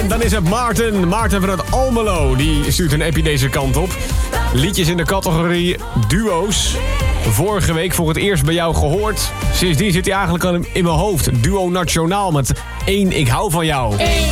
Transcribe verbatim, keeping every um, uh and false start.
En dan is het Maarten. Maarten vanuit Almelo. Die stuurt een appje deze kant op. Liedjes in de categorie duo's. Vorige week voor het eerst bij jou gehoord. Sindsdien zit hij eigenlijk al in mijn hoofd. Duo Nationaal met één Ik hou van jou.